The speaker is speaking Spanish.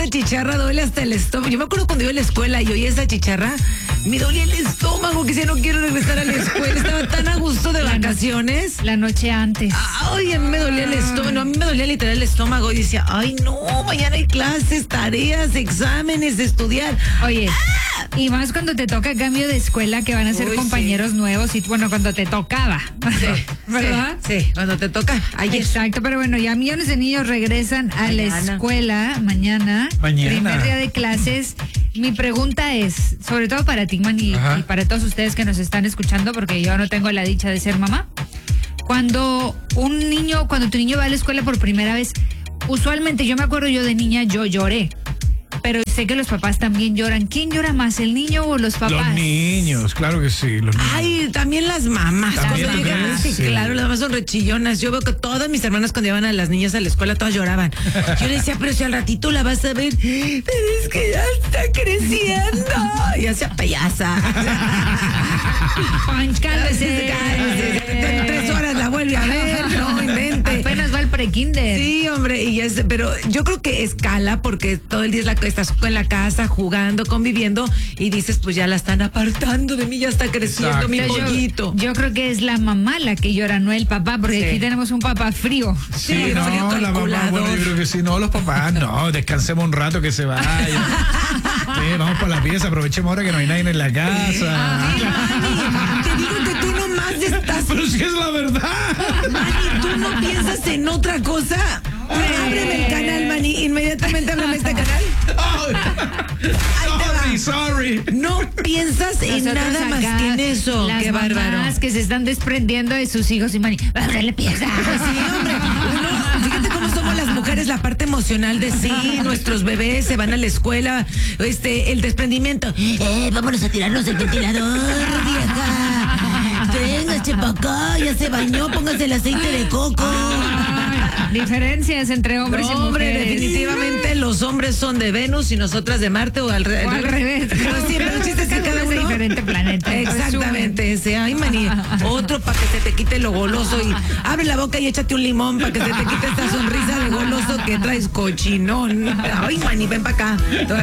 esta chicharra duele hasta el estómago. Yo me acuerdo cuando iba a la escuela y oí esa chicharra, me dolía el estómago, que ya no quiero regresar a la escuela. Estaba tan a gusto de vacaciones. La noche antes. Ay, a mí me dolía el estómago, no, a mí me dolía literal el estómago. Y decía, ay, no, mañana hay clases, tareas, exámenes, de estudiar. Oye, y más cuando te toca cambio de escuela, que van a ser Uy, compañeros nuevos, y bueno, cuando te tocaba, ¿verdad? Sí, cuando te toca. Ayer. Exacto, pero bueno, ya millones de niños regresan a la escuela mañana. Primer día de clases. Mi pregunta es, sobre todo para ti, Man, y para todos ustedes que nos están escuchando, porque yo no tengo la dicha de ser mamá. Cuando tu niño va a la escuela por primera vez, usualmente, yo me acuerdo, yo de niña, yo lloré. Pero sé que los papás también lloran. ¿Quién llora más, el niño o los papás? Los niños, claro que sí. Los niños. Ay, también las mamás. ¿También Cuando llegan, tú crees? sí, claro, las mamás son rechillonas. Yo veo que todas mis hermanas cuando llevan a las niñas a la escuela, todas lloraban. Yo le decía, pero si al ratito la vas a ver, pero es que ya está creciendo. Y hacía payasa. Cálmese. En 3 horas la vuelve a ver, no invente. Apenas va el prekinder. Sí, hombre, pero yo creo que escala porque todo el día estás en la casa jugando, conviviendo y dices, pues ya la están apartando de mí, ya está creciendo mi pollito. Yo creo que es la mamá la que llora, no el papá, porque aquí tenemos un papá frío. Sí, no, la mamá, bueno, yo creo que sí, no, los papás, no, descansemos un rato que se vaya. Vamos para la pieza, aprovechemos ahora que no hay nadie en la casa. Te digo que tú nomás estás... Pero si es la verdad. Manny, ¿tú no piensas en otra cosa? Ábreme el canal, Manny. Inmediatamente ábreme este canal. Sorry. No piensas en Nosotros nada más acá, que en eso. las Qué bárbaro. mamás que se están desprendiendo de sus hijos y Manny, ábrele pieza. Sí, hombre. Fíjate cómo somos las mujeres, la parte emocional de sí, nuestros bebés se van a la escuela, el desprendimiento. Vámonos a tirarnos el ventilador, vieja. Venga, para acá, ya se bañó, póngase el aceite de coco. Diferencias entre hombres y mujeres. Definitivamente los hombres son de Venus y nosotras de Marte o al revés. Pero sí, pero el chiste es que cada uno... diferente planeta. Exactamente, ese. Ay, Manny, otro para que se te quite lo goloso y abre la boca y échate un limón para que se te quite esta sonrisa de goloso que traes cochinón. Ay, Manny, ven para acá.